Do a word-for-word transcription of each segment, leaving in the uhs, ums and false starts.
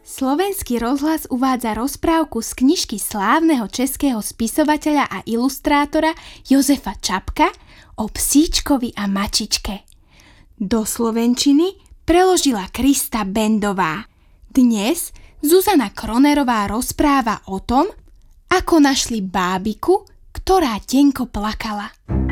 Slovenský rozhlas uvádza rozprávku z knižky slávneho českého spisovateľa a ilustrátora Jozefa Čapka o psíčkovi a mačičke. Do slovenčiny preložila Krista Bendová. Dnes Zuzana Kronerová rozpráva o tom, ako našli bábiku, ktorá tenko plakala.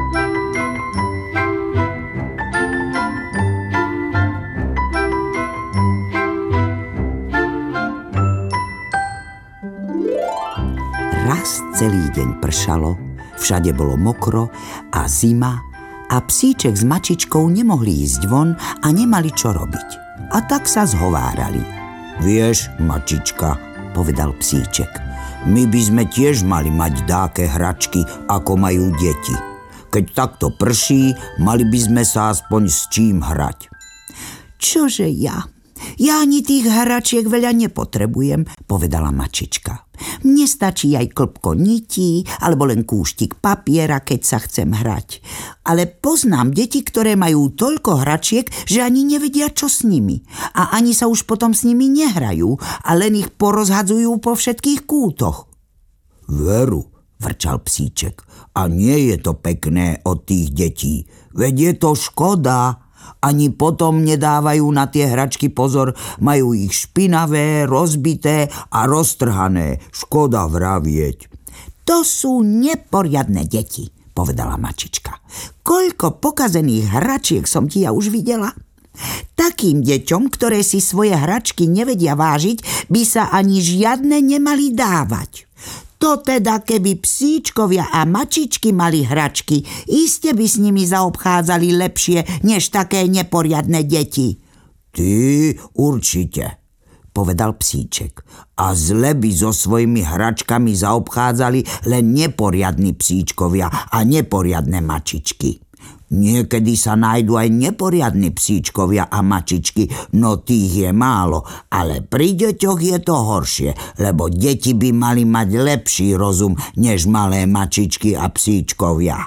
Raz celý deň pršalo, všade bolo mokro a zima a psíček s mačičkou nemohli ísť von a nemali čo robiť. A tak sa zhovárali. Vieš, mačička, povedal psíček, my by sme tiež mali mať dáke hračky, ako majú deti. Keď takto prší, mali by sme sa aspoň s čím hrať. Čože ja? Ja ani tých hračiek veľa nepotrebujem, povedala mačička. Mne stačí aj klpko nití, alebo len kúštik papiera, keď sa chcem hrať. Ale poznám deti, ktoré majú toľko hračiek, že ani nevedia, čo s nimi. A ani sa už potom s nimi nehrajú, a len ich porozhadzujú po všetkých kútoch. Veru, vrčal psíček, a nie je to pekné od tých detí. Veď je to škoda. Ani potom nedávajú na tie hračky pozor, majú ich špinavé, rozbité a roztrhané. Škoda vravieť. To sú neporiadne deti, povedala mačička. Koľko pokazených hračiek som ti ja už videla? Takým deťom, ktoré si svoje hračky nevedia vážiť, by sa ani žiadne nemali dávať. To teda, keby psíčkovia a mačičky mali hračky, iste by s nimi zaobchádzali lepšie, než také neporiadne deti. Ty určite, povedal psíček. A zle by so svojimi hračkami zaobchádzali len neporiadni psíčkovia a neporiadne mačičky. Niekedy sa nájdu aj neporiadni psíčkovia a mačičky, no tých je málo, ale pri deťoch je to horšie, lebo deti by mali mať lepší rozum, než malé mačičky a psíčkovia.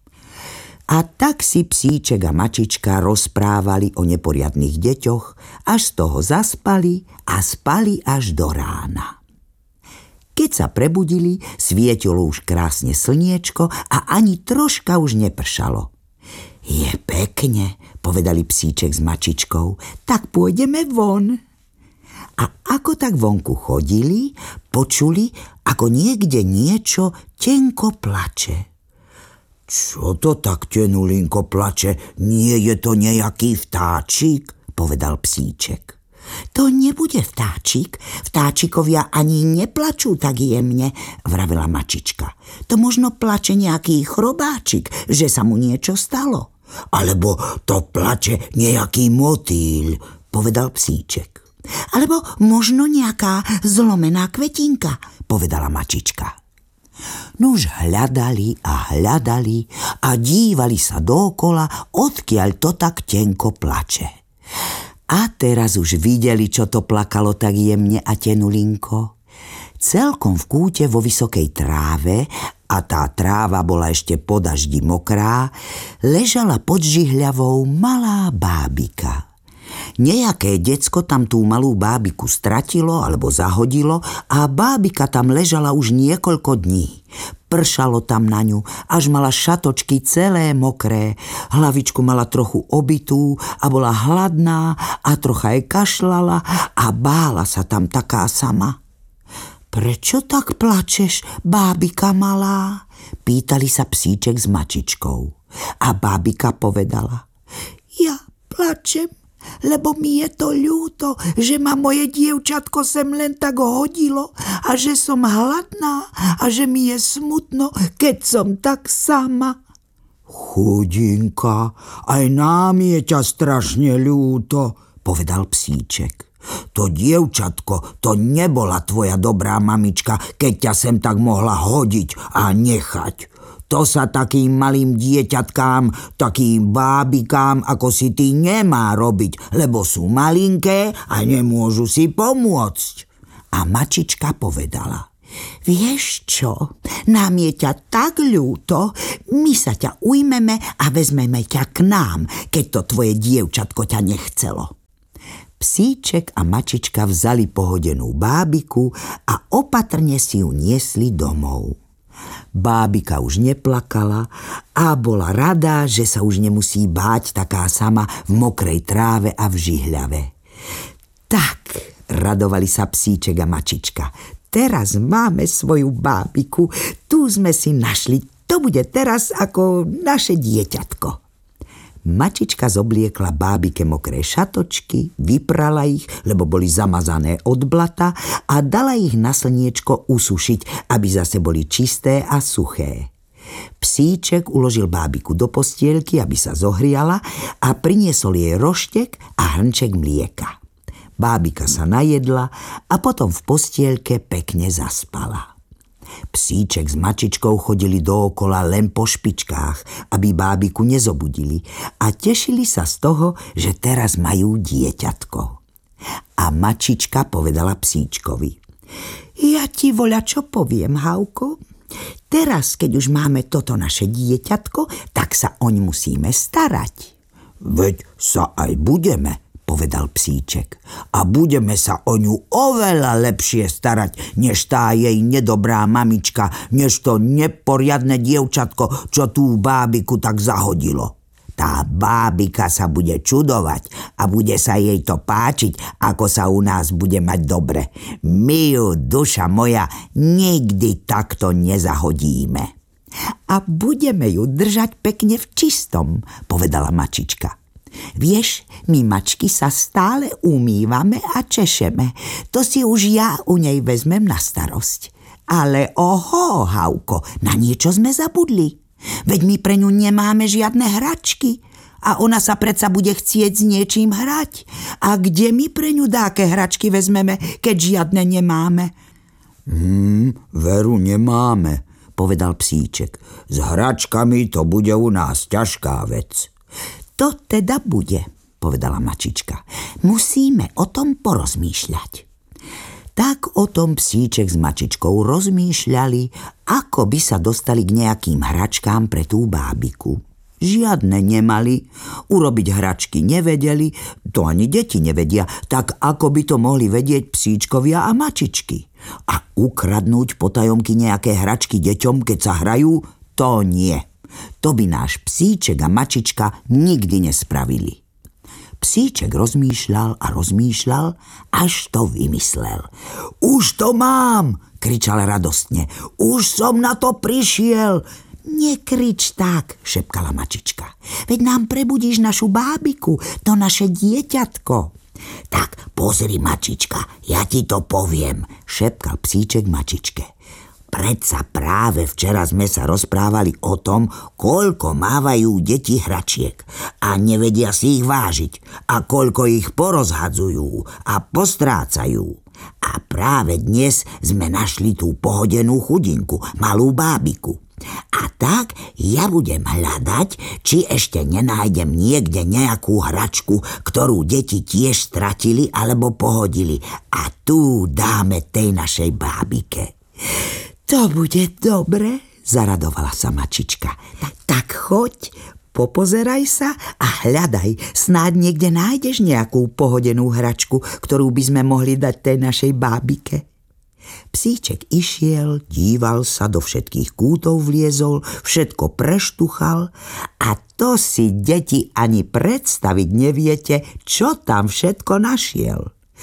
A tak si psíček a mačička rozprávali o neporiadnych deťoch, až z toho zaspali a spali až do rána. Keď sa prebudili, svietilo už krásne slniečko a ani troška už nepršalo. Je pekne, povedali psíček s mačičkou, tak pôjdeme von. A ako tak vonku chodili, počuli, ako niekde niečo tenko plače. Čo to tak tenulinko plače? Nie je to nejaký vtáčik, povedal psíček. To nebude vtáčik, vtáčikovia ani neplačú tak jemne, vravela mačička. To možno plače nejaký chrobáčik, že sa mu niečo stalo. Alebo to plače nejaký motýl, povedal psíček. Alebo možno nejaká zlomená kvetinka, povedala mačička. Nuž hľadali a hľadali a dívali sa dookola, odkiaľ to tak tenko plače. A teraz už videli, čo to plakalo tak jemne a tenulinko. Celkom v kúte vo vysokej tráve, a tá tráva bola ešte po daždi mokrá, ležala pod žihľavou malá bábika. Nejaké decko tam tú malú bábiku stratilo alebo zahodilo a bábika tam ležala už niekoľko dní. Pršalo tam na ňu, až mala šatočky celé mokré, hlavičku mala trochu obitú a bola hladná a trocha jej kašľala a bála sa tam taká sama. Prečo tak plačeš, bábika malá? Pýtali sa psíček s mačičkou. A bábika povedala, ja plačem, lebo mi je to ľúto, že ma moje dievčatko sem len tak hodilo a že som hladná a že mi je smutno, keď som tak sama. Chudinka, aj nám je ťa strašne ľúto, povedal psíček. To dievčatko, to nebola tvoja dobrá mamička, keď ťa sem tak mohla hodiť a nechať. To sa takým malým dieťatkám, takým bábikám, ako si ty, nemá robiť, lebo sú malinké a nemôžu si pomôcť. A mačička povedala, vieš čo, nám je ťa tak ľúto, my sa ťa ujmeme a vezmeme ťa k nám, keď to tvoje dievčatko ťa nechcelo. Psíček a mačička vzali pohodenú bábiku a opatrne si ju niesli domov. Bábika už neplakala a bola rada, že sa už nemusí báť taká sama v mokrej tráve a v žihľave. Tak, radovali sa psíček a mačička. Teraz máme svoju bábiku, tu sme si našli, to bude teraz ako naše dieťatko. Mačička zobliekla bábike mokré šatočky, vyprala ich, lebo boli zamazané od blata a dala ich na slniečko usušiť, aby zase boli čisté a suché. Psíček uložil bábiku do postielky, aby sa zohriala a priniesol jej roštek a hrnček mlieka. Bábika sa najedla a potom v postielke pekne zaspala. Psíček s mačičkou chodili dookola len po špičkách, aby bábiku nezobudili a tešili sa z toho, že teraz majú dieťatko. A mačička povedala psíčkovi: Ja ti voľačo poviem, Hauko. Teraz, keď už máme toto naše dieťatko, tak sa oň musíme starať. Veď sa aj budeme, povedal psíček. A budeme sa o ňu oveľa lepšie starať, než tá jej nedobrá mamička, než to neporiadne dievčatko, čo tú bábiku tak zahodilo. Tá bábika sa bude čudovať a bude sa jej to páčiť, ako sa u nás bude mať dobre. My ju, duša moja, nikdy takto nezahodíme. A budeme ju držať pekne v čistom, povedala mačička. Vieš, my mačky sa stále umývame a češeme. To si už ja u nej vezmem na starosť. Ale oho, Hauko, na niečo sme zabudli. Veď my pre ňu nemáme žiadne hračky. A ona sa predsa bude chcieť s niečím hrať. A kde my pre ňu dáke hračky vezmeme, keď žiadne nemáme? Hmm, veru nemáme, povedal psíček. S hračkami to bude u nás ťažká vec. To teda bude, povedala mačička. Musíme o tom porozmýšľať. Tak o tom psíček s mačičkou rozmýšľali, ako by sa dostali k nejakým hračkám pre tú bábiku. Žiadne nemali, urobiť hračky nevedeli, to ani deti nevedia, tak ako by to mohli vedieť psíčkovia a mačičky. A ukradnúť potajomky nejaké hračky deťom, keď sa hrajú, to nie. To by náš psíček a mačička nikdy nespravili. Psíček rozmýšľal a rozmýšľal, až to vymyslel. Už to mám, kričal radostne. Už som na to prišiel. Nekrič tak, šepkala mačička. Veď nám prebudíš našu bábiku, to naše dieťatko. Tak pozri, mačička, ja ti to poviem, šepkal psíček mačičke. Predsa práve včera sme sa rozprávali o tom, koľko mávajú deti hračiek a nevedia si ich vážiť a koľko ich porozhadzujú a postrácajú. A práve dnes sme našli tú pohodenú chudinku, malú bábiku. A tak ja budem hľadať, či ešte nenájdem niekde nejakú hračku, ktorú deti tiež stratili alebo pohodili. A tu dáme tej našej bábike. To bude dobre, zaradovala sa mačička. Tak choď, popozeraj sa a hľadaj. Snáď niekde nájdeš nejakú pohodenú hračku, ktorú by sme mohli dať tej našej bábike. Psíček išiel, díval sa, do všetkých kútov vliezol, všetko preštuchal a to si deti ani predstaviť neviete, čo tam všetko našiel.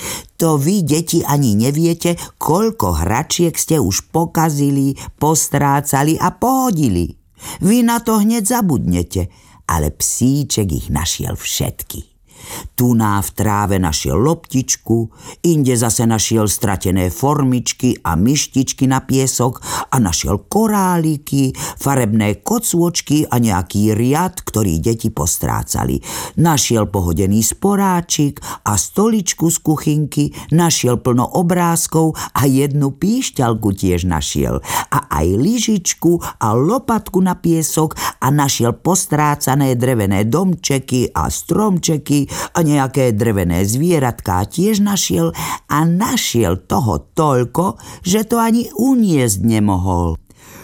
To vy, deti, ani neviete, koľko hračiek ste už pokazili, postrácali a pohodili. Vy na to hneď zabudnete, ale psíček ich našiel všetky. Tuná v tráve našiel loptičku, inde zase našiel stratené formičky a myštičky na piesok a našiel koráliky, farebné kocôčky a nejaký riad, ktorý deti postrácali. Našiel pohodený sporáčik a stoličku z kuchynky, našiel plno obrázkov a jednu píšťalku tiež našiel. A aj lyžičku a lopatku na piesok a našiel postrácané drevené domčeky a stromčeky a nejaké drevené zvieratká tiež našiel a našiel toho toľko, že to ani uniesť nemohol.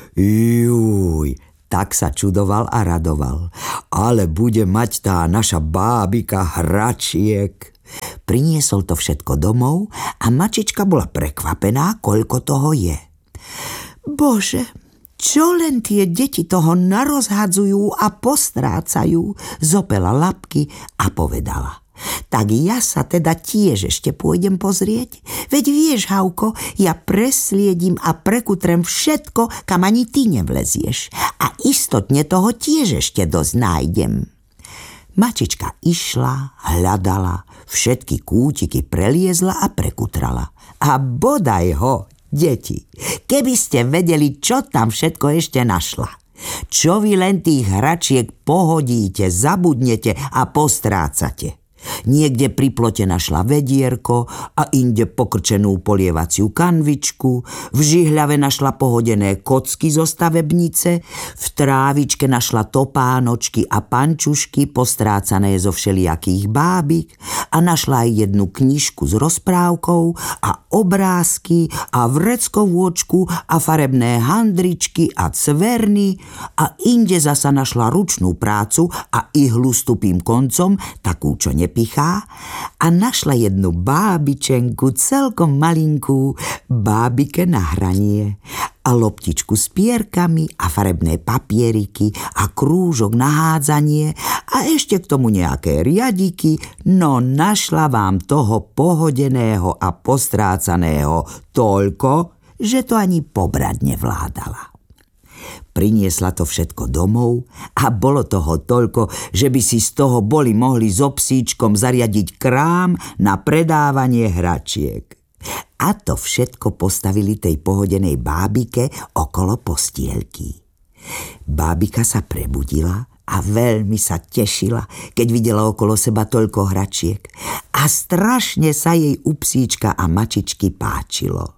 Júj, tak sa čudoval a radoval. Ale bude mať tá naša bábika hračiek. Priniesol to všetko domov a mačička bola prekvapená, koľko toho je. Bože, čo len tie deti toho narozhadzujú a postrácajú, zopela labky a povedala. Tak ja sa teda tiež ešte pôjdem pozrieť. Veď vieš, Havko, ja presliedím a prekutrem všetko, kam ani ty nevlezieš. A istotne toho tiež ešte dosť nájdem. Mačička išla, hľadala, všetky kútiky preliezla a prekutrala. A bodaj ho, deti, keby ste vedeli, čo tam všetko ešte našla. Čo vy len tých hračiek pohodíte, zabudnete a postrácate. Niekde pri plote našla vedierko a inde pokrčenú polievaciu kanvičku, v žihľave našla pohodené kocky zo stavebnice, v trávičke našla topánočky a pančušky postrácané zo všelijakých bábik a našla aj jednu knižku s rozprávkou a obrázky a vreckovôčku a farebné handričky a cverny a inde zasa našla ručnú prácu a ihlu s tupým koncom, takú, čo nepichá, a našla jednu bábičenku, celkom malinkú, bábike na hranie a loptičku s pierkami a farebné papieriky a krúžok na hádzanie a ešte k tomu nejaké riadiky, no našla vám toho pohodeného a postrácaného toľko, že to ani pobrať nevládala. Priniesla to všetko domov a bolo toho toľko, že by si z toho boli mohli so psíčkom zariadiť krám na predávanie hračiek. A to všetko postavili tej pohodenej bábike okolo postielky. Bábika sa prebudila a veľmi sa tešila, keď videla okolo seba toľko hračiek. A strašne sa jej u psíčka a mačičky páčilo.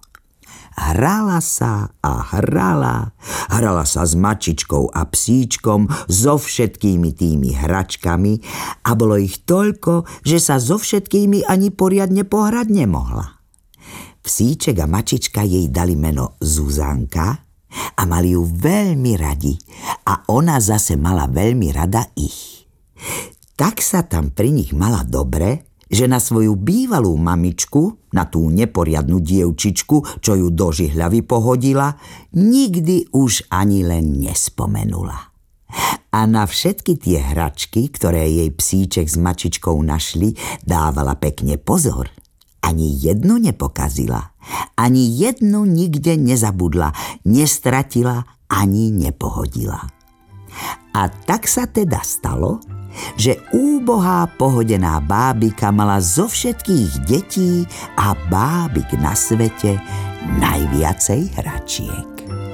Hrala sa a hrala, hrala sa s mačičkou a psíčkom, so všetkými tými hračkami a bolo ich toľko, že sa so všetkými ani poriadne pohrať nemohla. Psíček a mačička jej dali meno Zuzanka a mali ju veľmi radi a ona zase mala veľmi rada ich. Tak sa tam pri nich mala dobre, že na svoju bývalú mamičku, na tú neporiadnu dievčičku, čo ju do žihľavy pohodila, nikdy už ani len nespomenula. A na všetky tie hračky, ktoré jej psíček s mačičkou našli, dávala pekne pozor. Ani jednu nepokazila, ani jednu nikde nezabudla, nestratila ani nepohodila. A tak sa teda stalo, že úbohá pohodená bábika mala zo všetkých detí a bábik na svete najviacej hračiek.